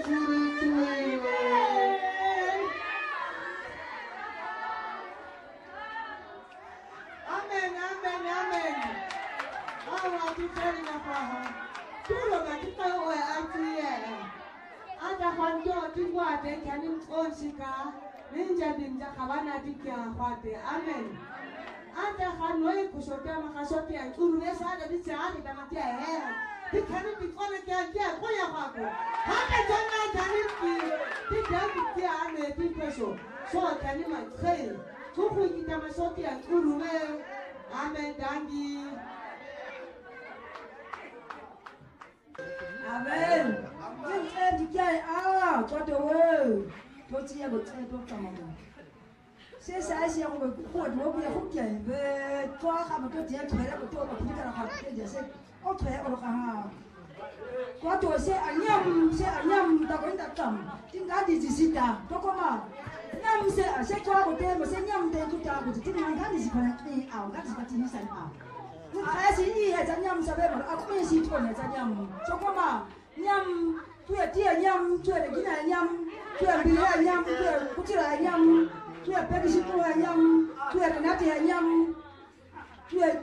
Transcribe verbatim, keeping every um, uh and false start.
zilikiwe. Amen, amen, amen. Awa kitari na faha. Tulo katika uwe atiye. Ata kwanjo tingwa te kani mtonsika. Ninja dinja kawana dikia kwate. Amen. Ata kanoi kusotea makasotea. Urulesa ada dichari damatia hera. Dikani dikone kia kia koya kwako. Hata jana kani ki. Dikani kia ane dikoso. So kani matkei. Tuku kita masotea urule. Amen dangi. Amen. Jinsi dikai ah, kote we. Toti ya bote to tamamo. C'est ça c'est on veut quoi de vous vous qui veut toi comme toi tu es très là toi pour dire la partie de c'est autre on a quoi toi c'est anyam c'est anyam ta ko ta tam tinga di disita to koma nyam c'est c'est toi ko te c'est nyam de tout ta ko ti na ga di sipana ni au ga di sipati ni sai au ni ka si ni he ta nyam sa be ba a ko si to ne ta nyam to koma nyam tu ya ti nyam tu ya gina nyam tu ya bi nyam tu ya kutira nyam tu ya pegi situ ya nyam tu ya kanati ya nyam tu ya